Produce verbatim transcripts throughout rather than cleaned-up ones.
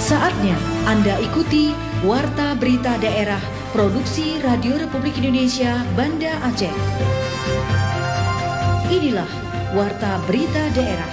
Saatnya Anda ikuti Warta Berita Daerah Produksi Radio Republik Indonesia Banda Aceh. Inilah Warta Berita Daerah.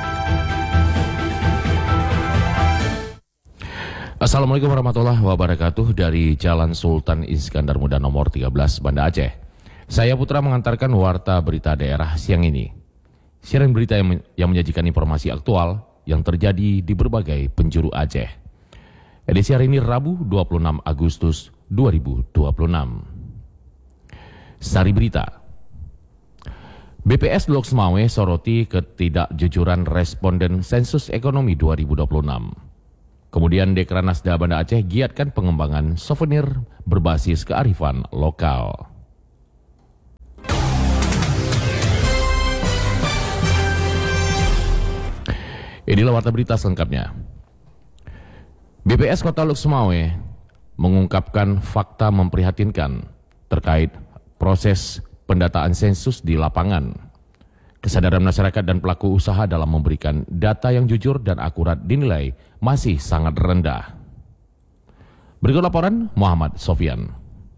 Assalamualaikum warahmatullahi wabarakatuh dari Jalan Sultan Iskandar Muda nomor tiga belas Banda Aceh. Saya Putra mengantarkan Warta Berita Daerah siang ini. Siaran berita yang, yang menyajikan informasi aktual yang terjadi di berbagai penjuru Aceh. Edisi hari ini Rabu dua puluh enam Agustus dua ribu dua puluh enam. Sari Berita. B P S Lok Semawe soroti ketidakjujuran responden sensus ekonomi dua ribu dua puluh enam. Kemudian Dekranasda Banda Aceh giatkan pengembangan souvenir berbasis kearifan lokal. Inilah warta berita selengkapnya. B P S Kota Lok Semawe mengungkapkan fakta memprihatinkan terkait proses pendataan sensus di lapangan. Kesadaran masyarakat dan pelaku usaha dalam memberikan data yang jujur dan akurat dinilai masih sangat rendah. Berikut laporan Muhammad Sofyan.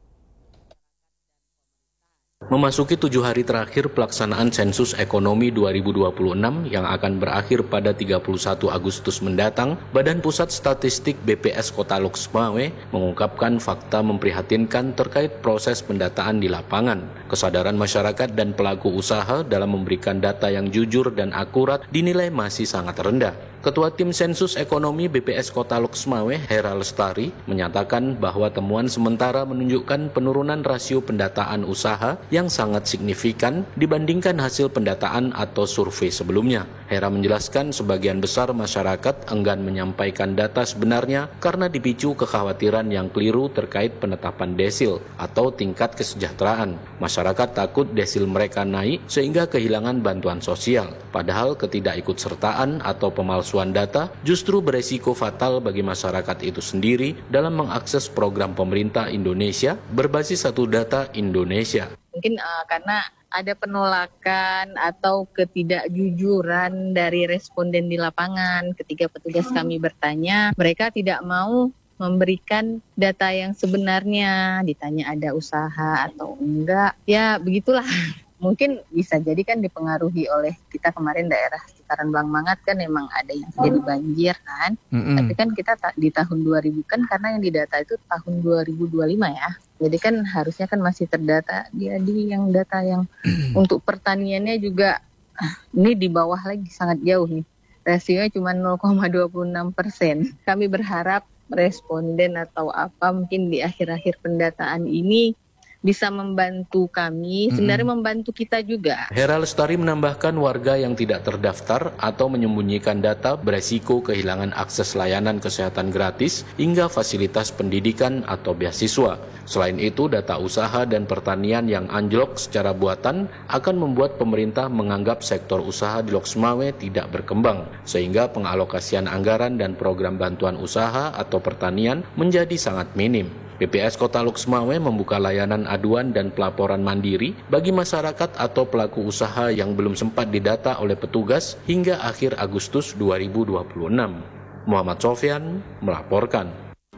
Memasuki tujuh hari terakhir pelaksanaan sensus ekonomi dua ribu dua puluh enam yang akan berakhir pada tiga puluh satu Agustus mendatang, Badan Pusat Statistik B P S Kota Lok Semawe mengungkapkan fakta memprihatinkan terkait proses pendataan di lapangan. Kesadaran masyarakat dan pelaku usaha dalam memberikan data yang jujur dan akurat dinilai masih sangat rendah. Ketua Tim Sensus Ekonomi B P S Kota Lok Semawe, Hera Lestari, menyatakan bahwa temuan sementara menunjukkan penurunan rasio pendataan usaha yang sangat signifikan dibandingkan hasil pendataan atau survei sebelumnya. Hera menjelaskan sebagian besar masyarakat enggan menyampaikan data sebenarnya karena dipicu kekhawatiran yang keliru terkait penetapan desil atau tingkat kesejahteraan. Masyarakat takut desil mereka naik sehingga kehilangan bantuan sosial. Padahal ketidakikutsertaan atau pemalsuan data justru beresiko fatal bagi masyarakat itu sendiri dalam mengakses program pemerintah Indonesia berbasis satu data Indonesia. Mungkin uh, karena ada penolakan atau ketidakjujuran dari responden di lapangan ketika petugas kami bertanya, mereka tidak mau memberikan data yang sebenarnya, ditanya ada usaha atau enggak, ya begitulah. Mungkin bisa jadi kan dipengaruhi oleh kita kemarin daerah sekitaran Blangmangat kan memang ada yang jadi banjir kan. Mm-hmm. Tapi kan kita ta- di tahun dua ribu kan karena yang didata itu tahun dua ribu dua puluh lima ya. Jadi kan harusnya kan masih terdata dia di yang data yang untuk pertaniannya juga ini di bawah lagi sangat jauh nih. Rasionya cuma nol koma dua puluh enam persen. Kami berharap responden atau apa mungkin di akhir-akhir pendataan ini bisa membantu kami, sebenarnya mm-hmm. membantu kita juga. Hera Lestari menambahkan warga yang tidak terdaftar atau menyembunyikan data beresiko kehilangan akses layanan kesehatan gratis hingga fasilitas pendidikan atau beasiswa. Selain itu, data usaha dan pertanian yang anjlok secara buatan akan membuat pemerintah menganggap sektor usaha di Lok Semawe tidak berkembang, sehingga pengalokasian anggaran dan program bantuan usaha atau pertanian menjadi sangat minim. B P S Kota Lok Semawe membuka layanan aduan dan pelaporan mandiri bagi masyarakat atau pelaku usaha yang belum sempat didata oleh petugas hingga akhir Agustus dua ribu dua puluh enam. Muhammad Sofyan melaporkan.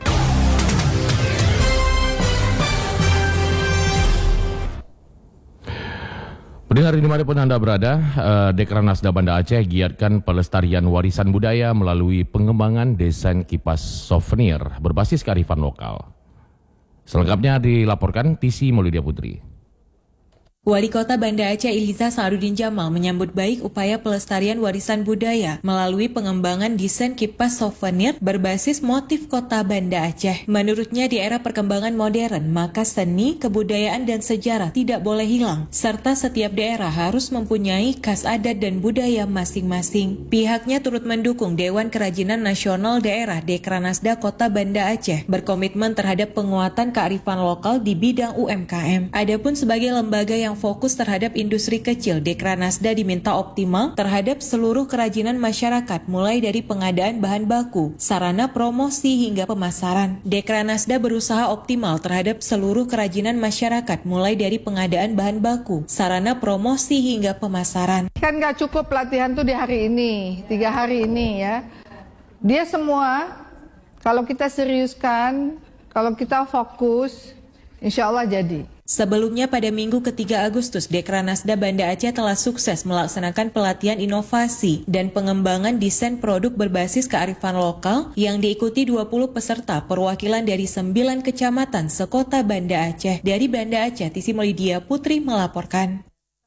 Pendengar dimanapun Anda berada, Dekranasda Banda Aceh giatkan pelestarian warisan budaya melalui pengembangan desain kipas souvenir berbasis kearifan lokal. Selengkapnya dilaporkan Tisi Maulidia Putri. Wali Kota Banda Aceh Iliza Sa'adudin Jamal menyambut baik upaya pelestarian warisan budaya melalui pengembangan desain kipas souvenir berbasis motif kota Banda Aceh. Menurutnya di era perkembangan modern, maka seni, kebudayaan, dan sejarah tidak boleh hilang, serta setiap daerah harus mempunyai khas adat dan budaya masing-masing. Pihaknya turut mendukung Dewan Kerajinan Nasional Daerah Dekranasda Kota Banda Aceh berkomitmen terhadap penguatan kearifan lokal di bidang U M K M. Adapun sebagai lembaga yang fokus terhadap industri kecil, Dekranasda diminta optimal terhadap seluruh kerajinan masyarakat mulai dari pengadaan bahan baku, sarana promosi hingga pemasaran. Dekranasda berusaha optimal terhadap seluruh kerajinan masyarakat mulai dari pengadaan bahan baku, sarana promosi hingga pemasaran. Kan nggak cukup pelatihan tuh di hari ini, tiga hari ini ya. Dia semua Kalau kita seriuskan, kalau kita fokus, insya Allah jadi. Sebelumnya pada Minggu ketiga Agustus, Dekranasda Banda Aceh telah sukses melaksanakan pelatihan inovasi dan pengembangan desain produk berbasis kearifan lokal yang diikuti dua puluh peserta perwakilan dari sembilan kecamatan sekota Banda Aceh. Dari Banda Aceh, Tisi Melidia Putri melaporkan.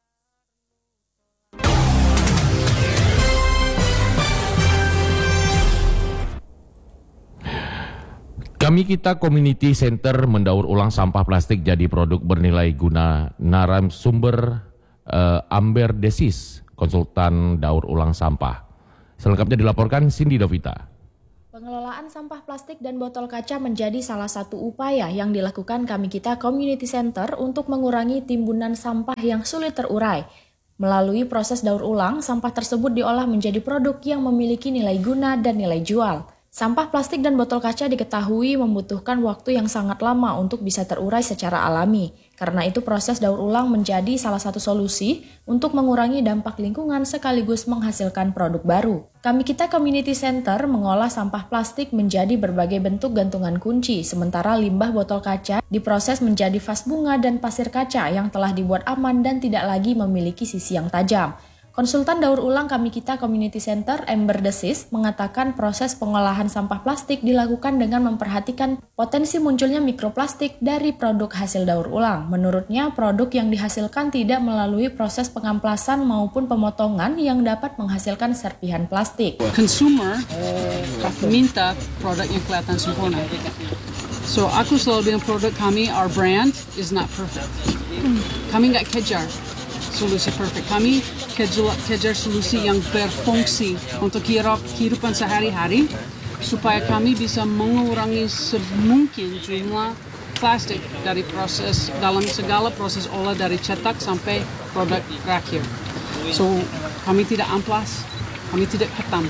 Kami Kita Community Center mendaur ulang sampah plastik jadi produk bernilai guna narasumber uh, Amber Desis, konsultan daur ulang sampah. Selengkapnya dilaporkan Cindy Dovita. Pengelolaan sampah plastik dan botol kaca menjadi salah satu upaya yang dilakukan Kami Kita Community Center untuk mengurangi timbunan sampah yang sulit terurai. Melalui proses daur ulang, sampah tersebut diolah menjadi produk yang memiliki nilai guna dan nilai jual. Sampah plastik dan botol kaca diketahui membutuhkan waktu yang sangat lama untuk bisa terurai secara alami. Karena itu proses daur ulang menjadi salah satu solusi untuk mengurangi dampak lingkungan sekaligus menghasilkan produk baru. Kami Kita Community Center mengolah sampah plastik menjadi berbagai bentuk gantungan kunci, sementara limbah botol kaca diproses menjadi vas bunga dan pasir kaca yang telah dibuat aman dan tidak lagi memiliki sisi yang tajam. Konsultan daur ulang Kami Kita Community Center, Amber Desis, mengatakan proses pengolahan sampah plastik dilakukan dengan memperhatikan potensi munculnya mikroplastik dari produk hasil daur ulang. Menurutnya, produk yang dihasilkan tidak melalui proses pengamplasan maupun pemotongan yang dapat menghasilkan serpihan plastik. Consumer minta produk yang kelihatan sempurna. So, aku selalu bilang produk kami, our brand, is not perfect. Kami nggak kejar solusi perfect. Kami kejar, kejar solusi yang berfungsi untuk kehidupan sehari-hari supaya kami bisa mengurangi semungkin jumlah plastik dari proses dalam segala proses olah dari cetak sampai produk terakhir. So kami tidak amplas, kami tidak ketam.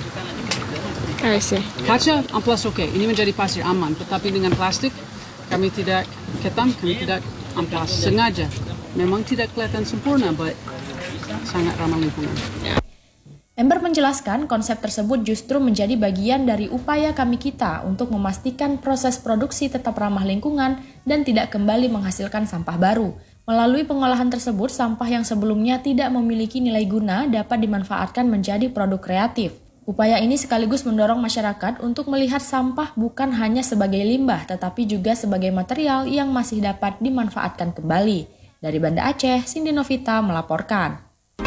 Kaca amplas oke, okay. Ini menjadi pasir aman. Tetapi dengan plastik kami tidak ketam, kami tidak amplas sengaja. Memang tidak kelihatan sempurna, but sangat ramah lingkungan. Amber menjelaskan konsep tersebut justru menjadi bagian dari upaya Kami Kita untuk memastikan proses produksi tetap ramah lingkungan dan tidak kembali menghasilkan sampah baru. Melalui pengolahan tersebut, sampah yang sebelumnya tidak memiliki nilai guna dapat dimanfaatkan menjadi produk kreatif. Upaya ini sekaligus mendorong masyarakat untuk melihat sampah bukan hanya sebagai limbah, tetapi juga sebagai material yang masih dapat dimanfaatkan kembali. Dari Banda Aceh, Cindy Novita melaporkan.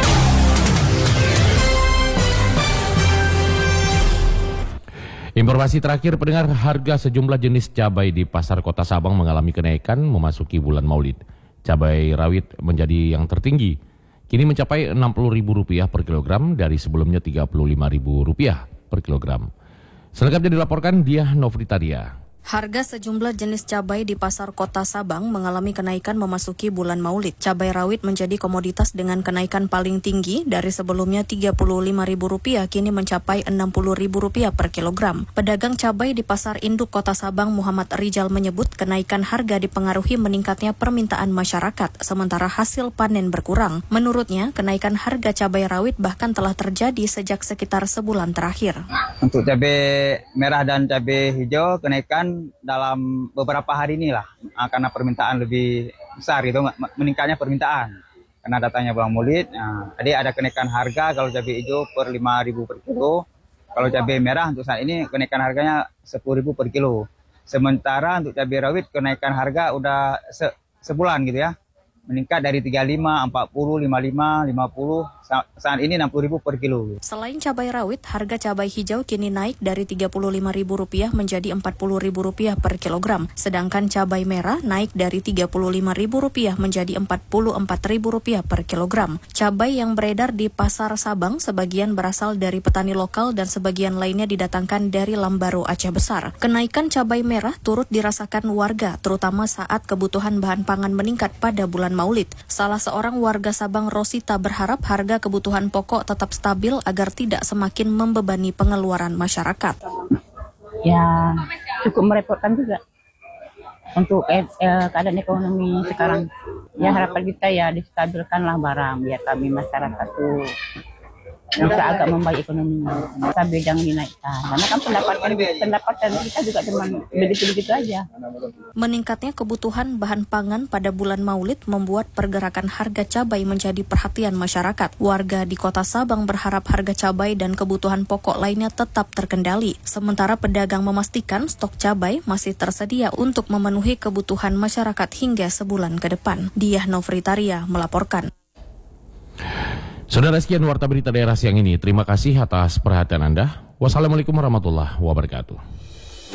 Informasi terakhir, pendengar, harga sejumlah jenis cabai di Pasar Kota Sabang mengalami kenaikan memasuki bulan Maulid. Cabai rawit menjadi yang tertinggi, kini mencapai enam puluh ribu rupiah per kilogram dari sebelumnya tiga puluh lima ribu rupiah per kilogram. Selengkapnya dilaporkan Diah Novitadia. Harga sejumlah jenis cabai di Pasar Kota Sabang mengalami kenaikan memasuki bulan Maulid. Cabai rawit menjadi komoditas dengan kenaikan paling tinggi dari sebelumnya tiga puluh lima ribu rupiah kini mencapai enam puluh ribu rupiah per kilogram. Pedagang cabai di Pasar Induk Kota Sabang Muhammad Rijal menyebut kenaikan harga dipengaruhi meningkatnya permintaan masyarakat sementara hasil panen berkurang. Menurutnya, kenaikan harga cabai rawit bahkan telah terjadi sejak sekitar sebulan terakhir. Untuk cabai merah dan cabai hijau kenaikan dalam beberapa hari inilah karena permintaan lebih besar itu meningkatnya permintaan karena datangnya bulan Maulid. Nah, jadi ada kenaikan harga kalau cabai hijau per lima ribu per kilo, kalau cabai merah untuk saat ini kenaikan harganya sepuluh ribu per kilo. Sementara untuk cabai rawit kenaikan harga udah se sebulan gitu ya. Meningkat dari tiga puluh lima, empat puluh, lima puluh lima, lima puluh, saat ini enam puluh ribu per kilo. Selain cabai rawit, harga cabai hijau kini naik dari tiga puluh lima ribu rupiah menjadi empat puluh ribu rupiah per kilogram. Sedangkan cabai merah naik dari tiga puluh lima ribu rupiah menjadi empat puluh empat ribu rupiah per kilogram. Cabai yang beredar di Pasar Sabang sebagian berasal dari petani lokal dan sebagian lainnya didatangkan dari Lambaro Aceh Besar. Kenaikan cabai merah turut dirasakan warga, terutama saat kebutuhan bahan pangan meningkat pada bulan Maulid. Salah seorang warga Sabang, Rosita, berharap harga kebutuhan pokok tetap stabil agar tidak semakin membebani pengeluaran masyarakat. Ya, cukup merepotkan juga untuk eh, eh, keadaan ekonomi sekarang. Ya, harapan kita ya distabilkanlah barang biar kami masyarakat tuh bisa agak membaik ekonominya. Cabai jangan dinaikkan, karena kan pendapatan pendapatan kita juga cuma begitu-begitu aja. Meningkatnya kebutuhan bahan pangan pada bulan Maulid membuat pergerakan harga cabai menjadi perhatian masyarakat. Warga di Kota Sabang berharap harga cabai dan kebutuhan pokok lainnya tetap terkendali. Sementara pedagang memastikan stok cabai masih tersedia untuk memenuhi kebutuhan masyarakat hingga sebulan ke depan. Diah Novritaria melaporkan. Saudara, sekian Warta Berita Daerah siang ini. Terima kasih atas perhatian Anda. Wassalamualaikum warahmatullahi wabarakatuh.